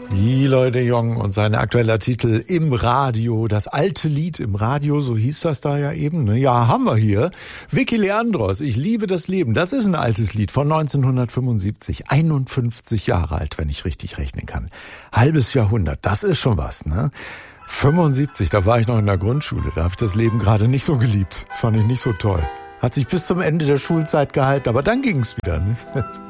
Eloy de Jong und sein aktueller Titel Im Radio, das alte Lied im Radio, so hieß das da ja eben. Ne? Ja, haben wir hier. Vicky Leandros, Ich liebe das Leben. Das ist ein altes Lied von 1975. 51 Jahre alt, wenn ich richtig rechnen kann. Halbes Jahrhundert, das ist schon was, ne? 75, da war ich noch in der Grundschule. Da habe ich das Leben gerade nicht so geliebt. Das fand ich nicht so toll. Hat sich bis zum Ende der Schulzeit gehalten, aber dann ging's wieder, ne?